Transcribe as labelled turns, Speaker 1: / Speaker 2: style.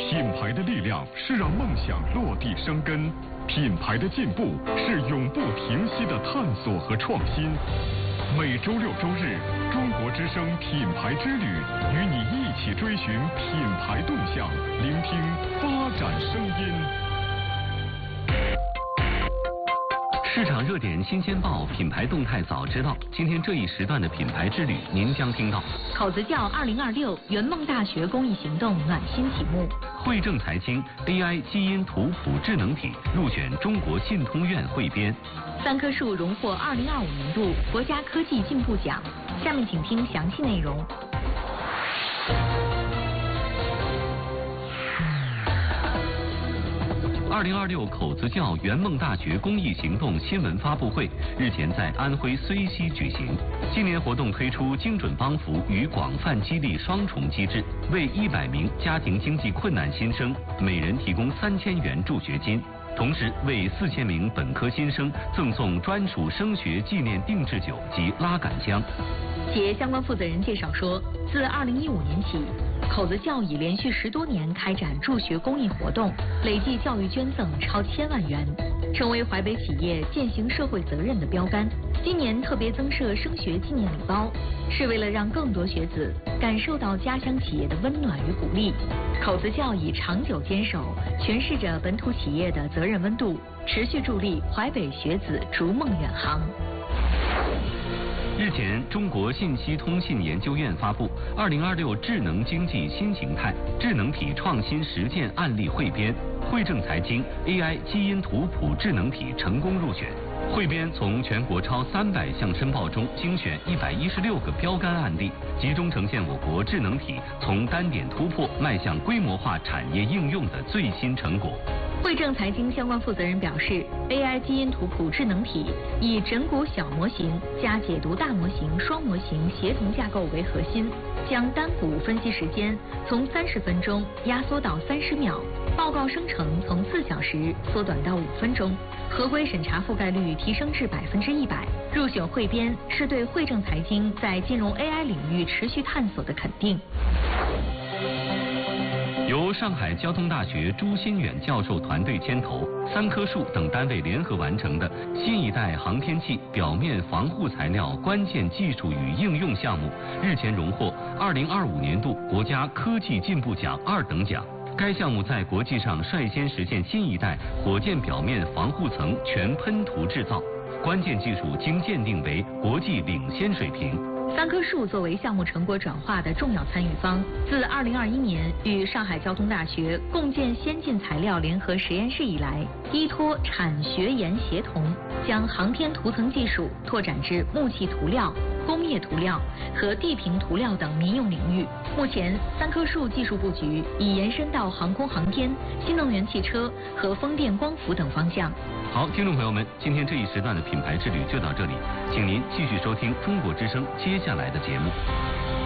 Speaker 1: 品牌的力量是让梦想落地生根，品牌的进步是永不停息的探索和创新。每周六周日，中国之声品牌之旅，与你一起追寻品牌动向，聆听发展声音。
Speaker 2: 市场热点新鲜报，品牌动态早知道。今天这一时段的品牌之旅，您将听到：
Speaker 3: 口子窖2026圆梦大学公益行动暖心启幕；
Speaker 2: 汇正财经 AI 基因图谱智能体入选中国信通院汇编；
Speaker 3: 三棵树荣获2025年度国家科技进步奖。下面请听详细内容。
Speaker 2: 2026口子窖圆梦大学公益行动新闻发布会日前在安徽睢溪举行。今年活动推出精准帮扶与广泛激励双重机制，为100名家庭经济困难新生每人提供3000元助学金，同时为4000名本科新生赠送专属升学纪念定制酒及拉杆箱。
Speaker 3: 企业相关负责人介绍说，自2015年起，口子窖已连续10多年开展助学公益活动，累计教育捐赠超1000万元，成为淮北企业践行社会责任的标杆。今年特别增设升学纪念礼包，是为了让更多学子感受到家乡企业的温暖与鼓励。口子窖以长久坚守诠释着本土企业的责任温度，持续助力淮北学子逐梦远航。
Speaker 2: 日前，中国信息通信研究院发布《2026智能经济新形态智能体创新实践案例汇编》，汇正财经 AI 基因图谱智能体成功入选。汇编从全国超300项申报中精选116个标杆案例，集中呈现我国智能体从单点突破迈向规模化产业应用的最新成果。
Speaker 3: 汇正财经相关负责人表示 ，AI 基因图谱智能体以整蛊小模型加解读大模型双模型协同架构为核心，将单股分析时间从30分钟压缩到30秒，报告生成从4小时缩短到5分钟，合规审查覆盖率提升至100%。入选汇编是对汇正财经在金融 AI 领域持续探索的肯定。
Speaker 2: 由上海交通大学朱新远教授团队牵头，3棵树等单位联合完成的新一代航天器表面防护材料关键技术与应用项目，日前荣获2025年度国家科技进步奖2等奖。该项目在国际上率先实现新一代火箭表面防护层全喷涂制造，关键技术经鉴定为国际领先水平。
Speaker 3: 3棵树作为项目成果转化的重要参与方，自2021年与上海交通大学共建先进材料联合实验室以来，依托产学研协同，将航天涂层技术拓展至木器涂料、工业涂料和地平涂料等民用领域。目前，3棵树技术布局已延伸到航空航天、新能源汽车和风电光伏等方向。
Speaker 2: 好，听众朋友们，今天这一时段的品牌之旅就到这里，请您继续收听中国之声接下来的节目。